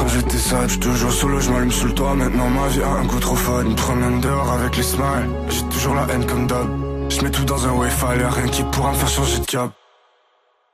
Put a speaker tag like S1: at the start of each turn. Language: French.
S1: quand j'étais sage. Toujours solo, je m'allume sous le toit. Maintenant ma vie a un goût trop fade. Une promène dehors avec les smiles. J'ai toujours la haine comme d'hab. Je mets tout dans un Wi-Fi, y'a rien qui pourra me faire changer de cap.